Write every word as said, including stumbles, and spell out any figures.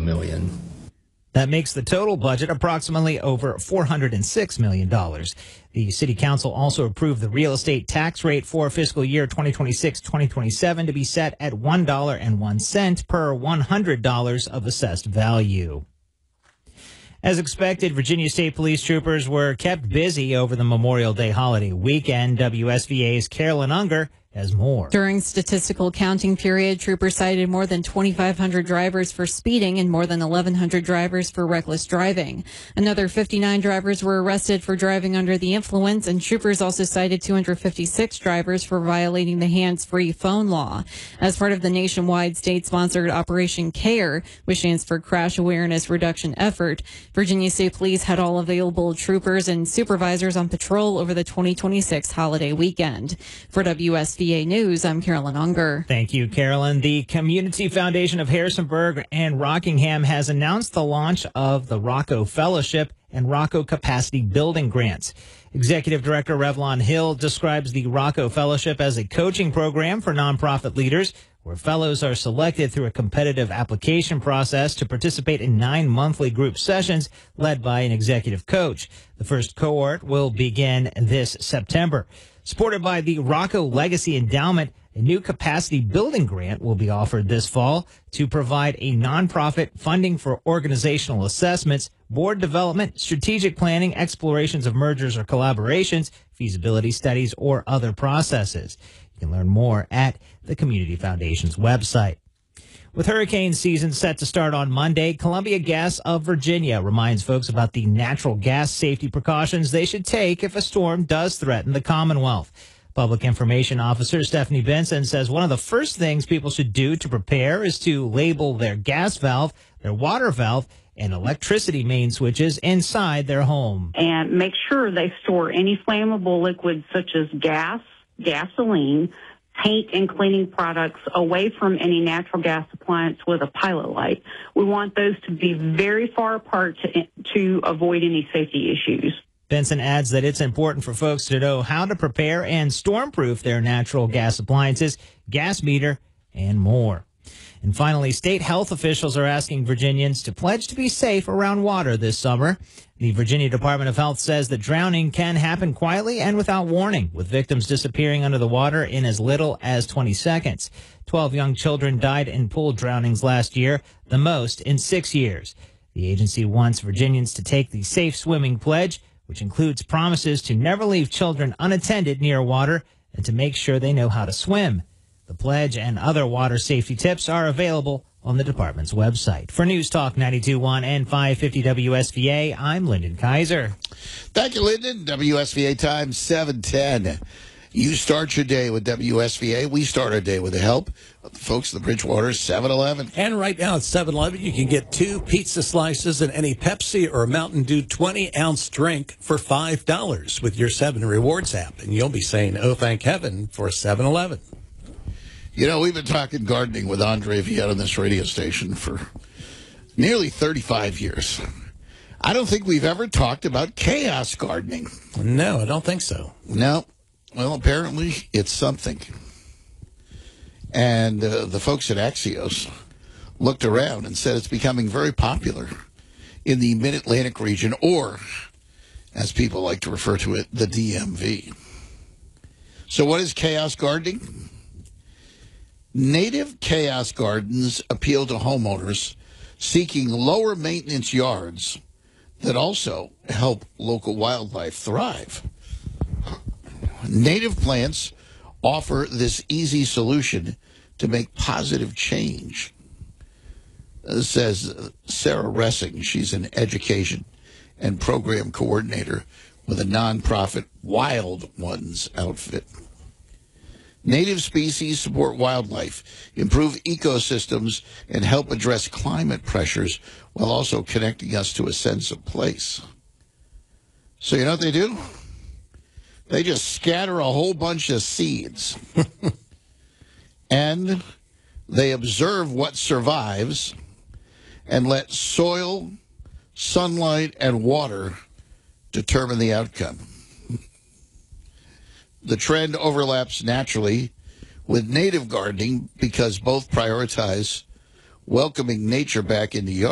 million. That makes the total budget approximately over four hundred six million dollars. The City Council also approved the real estate tax rate for fiscal year twenty twenty-six twenty twenty-seven to be set at one dollar and one cent per one hundred dollars of assessed value. As expected, Virginia State Police troopers were kept busy over the Memorial Day holiday weekend. W S V A's Carolyn Unger has more. During statistical counting period, troopers cited more than twenty-five hundred drivers for speeding and more than eleven hundred drivers for reckless driving. Another fifty-nine drivers were arrested for driving under the influence, and troopers also cited two hundred fifty-six drivers for violating the hands-free phone law. As part of the nationwide state-sponsored Operation CARE, which stands for Crash Awareness Reduction Effort, Virginia State Police had all available troopers and supervisors on patrol over the twenty twenty-six holiday weekend. For W S V A News, I'm Carolyn Unger. Thank you, Carolyn. The Community Foundation of Harrisonburg and Rockingham has announced the launch of the Rocco Fellowship and Rocco Capacity Building Grants. Executive Director Revlon Hill describes the Rocco Fellowship as a coaching program for nonprofit leaders where fellows are selected through a competitive application process to participate in nine monthly group sessions led by an executive coach. The first cohort will begin this September. Supported by the Rocco Legacy Endowment, a new capacity building grant will be offered this fall to provide a nonprofit funding for organizational assessments, board development, strategic planning, explorations of mergers or collaborations, feasibility studies, or other processes. You can learn more at the Community Foundation's website. With hurricane season set to start on Monday, Columbia Gas of Virginia reminds folks about the natural gas safety precautions they should take if a storm does threaten the Commonwealth. Public Information Officer Stephanie Benson says one of the first things people should do to prepare is to label their gas valve, their water valve, and electricity main switches inside their home. And make sure they store any flammable liquids such as gas, gasoline, paint and cleaning products away from any natural gas appliance with a pilot light. We want those to be very far apart to, to avoid any safety issues. Benson adds that it's important for folks to know how to prepare and stormproof their natural gas appliances, gas meter, and more. And finally, state health officials are asking Virginians to pledge to be safe around water this summer. The Virginia Department of Health says that drowning can happen quietly and without warning, with victims disappearing under the water in as little as twenty seconds. Twelve young children died in pool drownings last year, the most in six years. The agency wants Virginians to take the Safe Swimming Pledge, which includes promises to never leave children unattended near water and to make sure they know how to swim. The pledge and other water safety tips are available on the department's website. For News Talk ninety-two point one and five fifty W S V A, I'm Lyndon Kaiser. Thank you, Lyndon. W S V A time seven ten. You start your day with W S V A. We start our day with the help of the folks at the Bridgewater seven eleven. And right now at seven eleven, you can get two pizza slices and any Pepsi or Mountain Dew twenty-ounce drink for five dollars with your seven Rewards app. And you'll be saying, oh, thank heaven for seven eleven. You know, we've been talking gardening with Andre Viet on this radio station for nearly thirty-five years. I don't think we've ever talked about chaos gardening. No, I don't think so. No. Well, apparently it's something. And uh, the folks at Axios looked around and said it's becoming very popular in the Mid-Atlantic region, or, as people like to refer to it, the D M V. So what is chaos gardening? Native chaos gardens appeal to homeowners seeking lower maintenance yards that also help local wildlife thrive. Native plants offer this easy solution to make positive change, says Sarah Ressing. She's an education and program coordinator with a nonprofit Wild Ones outfit. Native species support wildlife, improve ecosystems, and help address climate pressures while also connecting us to a sense of place. So you know what they do? They just scatter a whole bunch of seeds. And they observe what survives and let soil, sunlight, and water determine the outcome. The trend overlaps naturally with native gardening because both prioritize welcoming nature back into